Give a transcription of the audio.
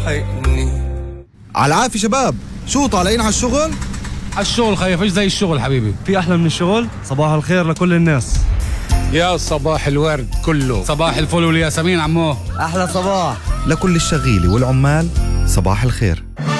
لاحقني. على العافية شباب، شو طالعين على الشغل؟ على الشغل خيف، ايش زي الشغل حبيبي؟ في أحلى من الشغل؟ صباح الخير لكل الناس. يا صباح الورد كله، صباح الفل والياسمين عمو. أحلى صباح لكل الشغيلة والعمال صباح الخير.